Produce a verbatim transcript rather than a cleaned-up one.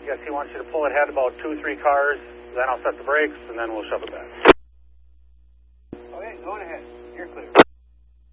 guess he wants you to pull it ahead about two, three cars, then I'll set the brakes, and then we'll shove it back. Okay, going ahead. You're clear.